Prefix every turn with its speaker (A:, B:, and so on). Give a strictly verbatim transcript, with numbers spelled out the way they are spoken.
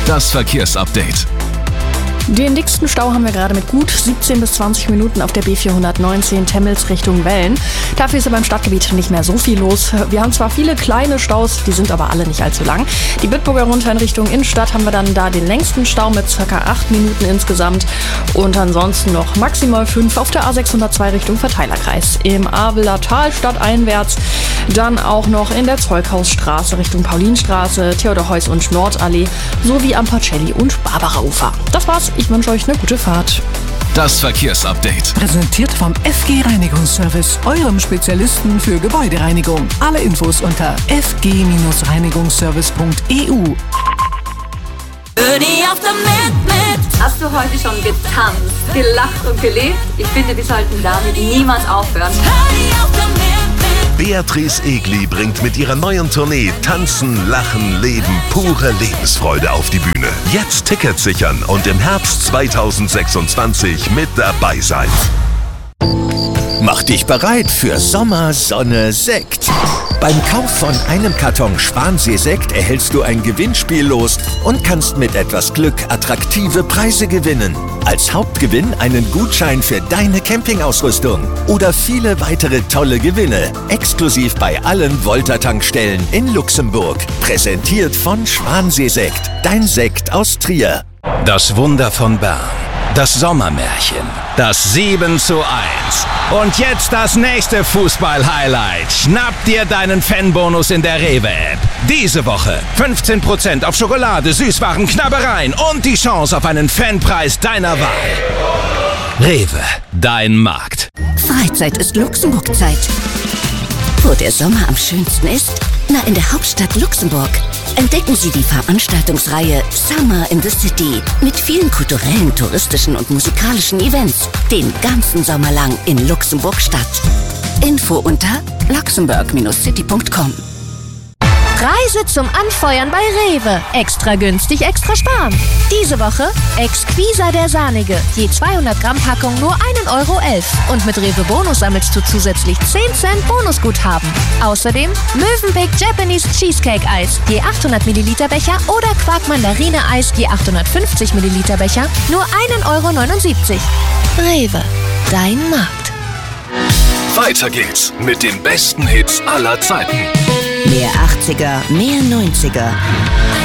A: Das Verkehrsupdate.
B: Den dicksten Stau haben wir gerade mit gut siebzehn bis zwanzig Minuten auf der B vierhundertneunzehn Temmels Richtung Wellen. Dafür ist aber im Stadtgebiet nicht mehr so viel los. Wir haben zwar viele kleine Staus, die sind aber alle nicht allzu lang. Die Bitburger runter in Richtung Innenstadt haben wir dann da den längsten Stau mit ca. acht Minuten insgesamt. Und ansonsten noch maximal fünf auf der A sechshundertzwei Richtung Verteilerkreis. Im Aveler Tal stadteinwärts, dann auch noch in der Zeughausstraße Richtung Paulinstraße, Theodor-Heuss- und Nordallee sowie am Pacelli- und Barbara-Ufer. Das war's. Ich wünsche euch eine gute Fahrt.
A: Das Verkehrsupdate.
C: Präsentiert vom F G Reinigungsservice, eurem Spezialisten für Gebäudereinigung. Alle Infos unter f g reinigungsservice punkt e u.
D: Hast du heute schon getanzt, gelacht und gelebt? Ich finde, wir sollten damit niemals aufhören.
E: Beatrice Egli bringt mit ihrer neuen Tournee Tanzen, Lachen, Leben, pure Lebensfreude auf die Bühne. Jetzt Tickets sichern und im Herbst zweitausendsechsundzwanzig mit dabei sein.
F: Mach dich bereit für Sommer, Sonne, Sekt. Beim Kauf von einem Karton Schwansee-Sekt erhältst du ein Gewinnspiel los und kannst mit etwas Glück attraktive Preise gewinnen. Als Hauptgewinn einen Gutschein für deine Campingausrüstung oder viele weitere tolle Gewinne. Exklusiv bei allen Volta-Tankstellen in Luxemburg. Präsentiert von Schwansee-Sekt, dein Sekt aus Trier.
G: Das Wunder von Bern. Das Sommermärchen. Das sieben zu eins. Und jetzt das nächste Fußball-Highlight. Schnapp dir deinen Fanbonus in der Rewe-App. Diese Woche fünfzehn Prozent auf Schokolade, Süßwaren, Knabbereien und die Chance auf einen Fanpreis deiner Wahl. Rewe, dein Markt.
H: Freizeit ist Luxemburg-Zeit. Wo der Sommer am schönsten ist? Na, in der Hauptstadt Luxemburg. Entdecken Sie die Veranstaltungsreihe Summer in the City mit vielen kulturellen, touristischen und musikalischen Events. Den ganzen Sommer lang in Luxemburg-Stadt. Info unter luxemburg Bindestrich city punkt com.
I: Reise zum Anfeuern bei Rewe. Extra günstig, extra sparen. Diese Woche Exquisa der Sahnige. Je zweihundert Gramm Packung nur ein Euro elf. Und mit Rewe Bonus sammelst du zusätzlich zehn Cent Bonusguthaben. Außerdem Mövenpick Japanese Cheesecake Eis. Je achthundert Milliliter Becher oder Quark Mandarine Eis. Je achthundertfünfzig Milliliter Becher. Nur ein Euro neunundsiebzig. Rewe. Dein Markt.
A: Weiter geht's mit den besten Hits aller Zeiten.
H: Mehr achtziger, mehr neunziger.